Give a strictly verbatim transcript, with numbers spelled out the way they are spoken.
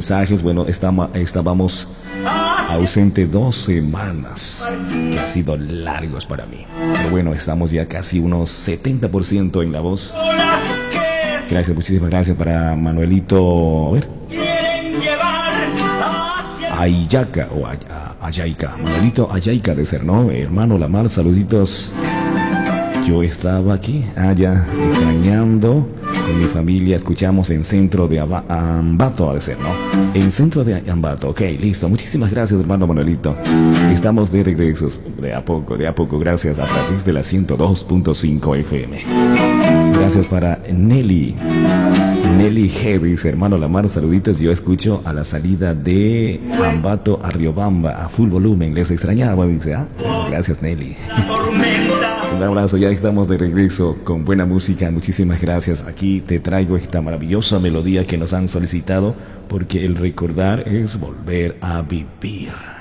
mensajes. Bueno, estamos, estábamos ausente dos semanas, que han sido largos para mí. Pero bueno, estamos ya casi unos setenta por ciento en la voz. Gracias, muchísimas gracias para Manuelito. A ver. Ayaca o Ay, Ayaica. Manuelito Ayaica de ser, ¿no? Hermano Lamar, saluditos. Yo estaba aquí, allá, extrañando con mi familia. Escuchamos en Centro de Aba Ambato, ha de ser, ¿no? En Centro de Ambato, ok, listo. Muchísimas gracias, hermano Manuelito. Estamos de regreso, de a poco, de a poco, gracias, a través de la ciento dos punto cinco F M. Gracias para Nelly. Nelly Hevis, hermano Lamar, saluditos. Yo escucho a la salida de Ambato a Riobamba a full volumen. Les extrañaba, dice, ¿ah? Gracias, Nelly. Un abrazo, ya estamos de regreso con buena música. Muchísimas gracias. Aquí te traigo esta maravillosa melodía que nos han solicitado, porque el recordar es volver a vivir.